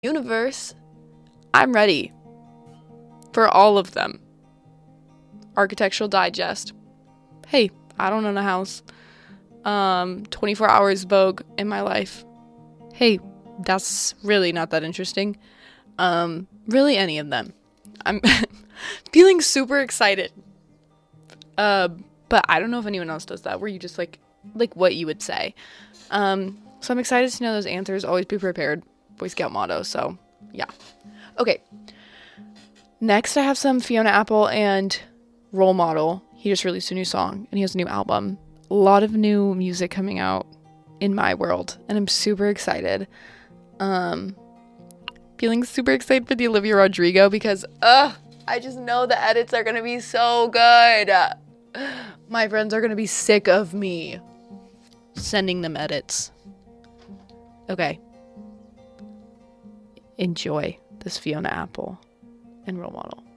universe, I'm ready for all of them. Architectural Digest. Hey, I don't own a house. 24 Hours Vogue in my life. Hey, that's really not that interesting. Really any of them. I'm feeling super excited. But I don't know if anyone else does that, where you just like what you would say. So I'm excited to know those answers. Always be prepared. Boy Scout motto. So yeah. Okay. Next, I have some Fiona Apple and Role Model. He just released a new song and he has a new album. A lot of new music coming out in my world, and I'm super excited. Feeling super excited for the Olivia Rodrigo because I just know the edits are gonna be so good. My friends are gonna be sick of me sending them edits. Okay. Enjoy this Fiona Apple and Role Model.